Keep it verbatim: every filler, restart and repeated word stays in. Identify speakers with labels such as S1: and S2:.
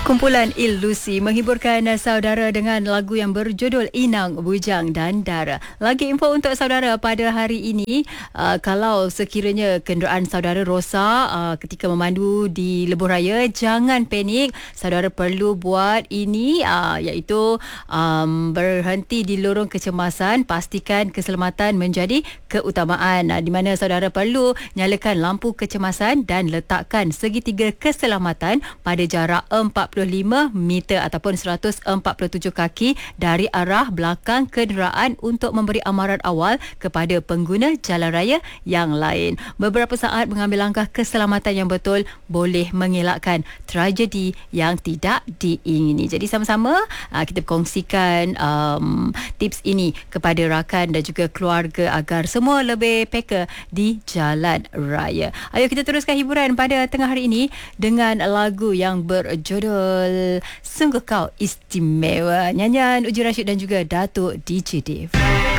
S1: Kumpulan Ilusi menghiburkan saudara dengan lagu yang berjudul Inang, Bujang dan Dara. Lagi info untuk saudara pada hari ini, uh, kalau sekiranya kenderaan saudara rosak uh, ketika memandu di lebuh raya, jangan panik. Saudara perlu buat ini uh, iaitu um, berhenti di lorong kecemasan, pastikan keselamatan menjadi keutamaan. Uh, di mana saudara perlu nyalakan lampu kecemasan dan letakkan segitiga keselamatan pada jarak empat puluh lima meter ataupun seratus empat puluh tujuh kaki dari arah belakang kenderaan untuk memberi amaran awal kepada pengguna jalan raya yang lain. Beberapa saat mengambil langkah keselamatan yang betul boleh mengelakkan tragedi yang tidak diingini. Jadi sama-sama kita kongsikan um, tips ini kepada rakan dan juga keluarga agar semua lebih peka di jalan raya. Ayo kita teruskan hiburan pada tengah hari ini dengan lagu yang berjudul Sungguh Kau Istimewa, nyanyian Uji Rashid dan juga Datuk D J Dave.